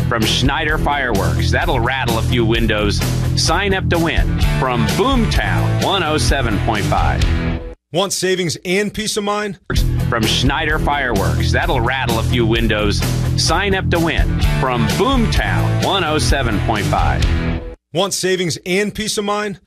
from Schneider Fireworks. That'll rattle a few windows. Sign up to win from Boomtown 107.5. Want savings and peace of mind? From Schneider Fireworks. That'll rattle a few windows. Sign up to win from Boomtown 107.5. Want savings and peace of mind?